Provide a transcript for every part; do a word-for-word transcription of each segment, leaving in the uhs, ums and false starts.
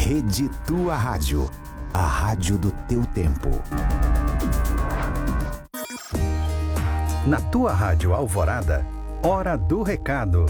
Rede Tua Rádio, a rádio do teu tempo. Na Tua Rádio Alvorada, Hora do Recado.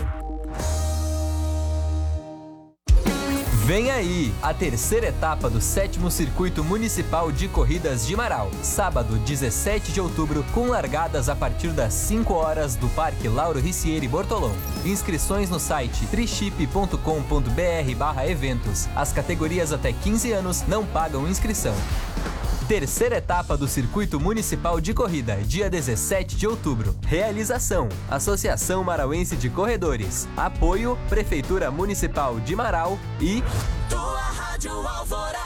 Vem aí, a terceira etapa do sétimo Circuito Municipal de Corridas de Marau, sábado, dezessete de outubro, com largadas a partir das cinco horas do Parque Lauro Ricieri Bortolom. Inscrições no site triship ponto com ponto br barra eventos. As categorias até quinze anos não pagam inscrição. Terceira etapa do Circuito Municipal de Corrida, dia dezessete de outubro. Realização: Associação Marauense de Corredores. Apoio: Prefeitura Municipal de Marau e... Tua Rádio Alvorada.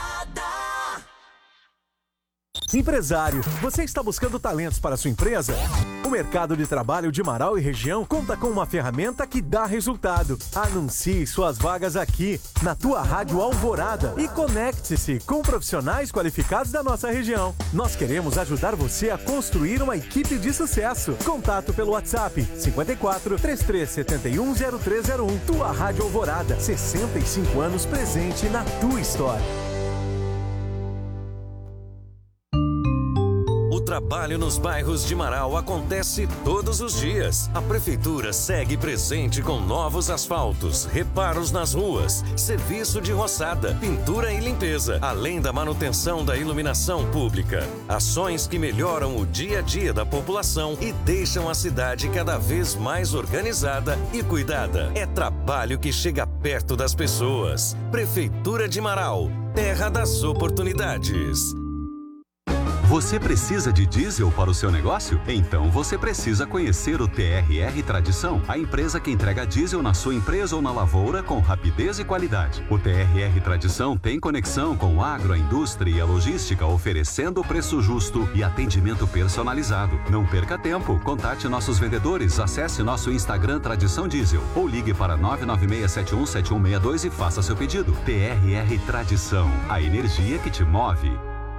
Empresário, você está buscando talentos para sua empresa? O mercado de trabalho de Marau e região conta com uma ferramenta que dá resultado. Anuncie suas vagas aqui, na Tua Rádio Alvorada, e conecte-se com profissionais qualificados da nossa região. Nós queremos ajudar você a construir uma equipe de sucesso. Contato pelo WhatsApp cinco quatro, três três sete um, zero três zero um. Tua Rádio Alvorada, sessenta e cinco anos presente na tua história. O trabalho nos bairros de Marau acontece todos os dias. A Prefeitura segue presente com novos asfaltos, reparos nas ruas, serviço de roçada, pintura e limpeza, além da manutenção da iluminação pública. Ações que melhoram o dia a dia da população e deixam a cidade cada vez mais organizada e cuidada. É trabalho que chega perto das pessoas. Prefeitura de Marau, terra das oportunidades. Você precisa de diesel para o seu negócio? Então você precisa conhecer o T R R Tradição, a empresa que entrega diesel na sua empresa ou na lavoura com rapidez e qualidade. O T R R Tradição tem conexão com a agro, a indústria e a logística, oferecendo preço justo e atendimento personalizado. Não perca tempo, contate nossos vendedores, acesse nosso Instagram Tradição Diesel ou ligue para nove nove seis sete um sete um seis dois e faça seu pedido. T R R Tradição, a energia que te move.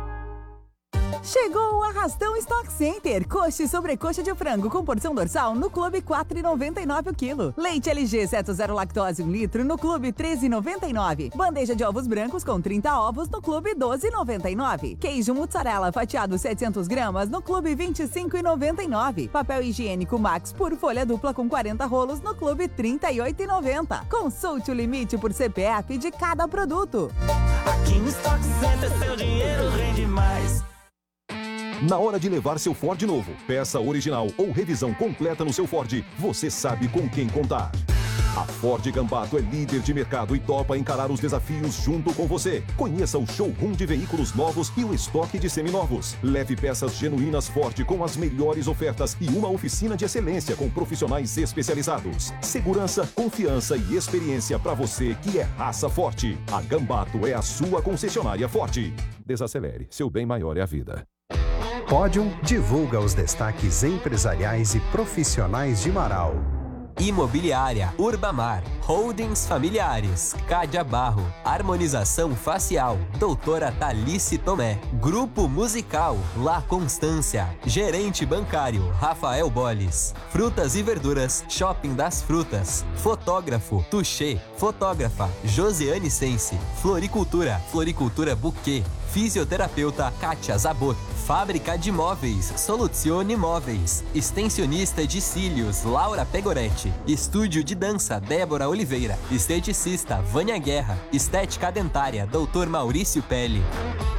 Chegou o Arrastão Stock Center. Coxa e sobrecoxa de frango com porção dorsal no Clube quatro reais e noventa e nove centavos o quilo. Leite L G Seto Zero Lactose um litro no Clube treze reais e noventa e nove centavos. Bandeja de ovos brancos com trinta ovos no Clube doze reais e noventa e nove centavos. Queijo mussarela fatiado setecentos gramas no Clube vinte e cinco reais e noventa e nove centavos. Papel higiênico Max por folha dupla com quarenta rolos no Clube trinta e oito reais e noventa centavos. Consulte o limite por C P F de cada produto. Aqui no Stock Center seu dinheiro rende mais. Na hora de levar seu Ford novo, peça original ou revisão completa no seu Ford, você sabe com quem contar. A Ford Gambato é líder de mercado e topa encarar os desafios junto com você. Conheça o showroom de veículos novos e o estoque de seminovos. Leve peças genuínas Ford com as melhores ofertas e uma oficina de excelência com profissionais especializados. Segurança, confiança e experiência para você que é raça forte. A Gambato é a sua concessionária Ford. Desacelere, seu bem maior é a vida. Pódio divulga os destaques empresariais e profissionais de Marau. Imobiliária Urbamar, Holdings Familiares, Cádia Barro, Harmonização Facial, Doutora Talice Tomé, Grupo Musical La Constância, Gerente Bancário Rafael Boles, Frutas e Verduras Shopping das Frutas, Fotógrafo Tuxê, Fotógrafa Josiane Sense, Floricultura, Floricultura Buquê, Fisioterapeuta Kátia Zabot, Fábrica de Móveis Soluzione Móveis, Extensionista de Cílios Laura Pegoretti, Estúdio de Dança Débora Oliveira, Esteticista Vânia Guerra, Estética Dentária Doutor Maurício Pelle.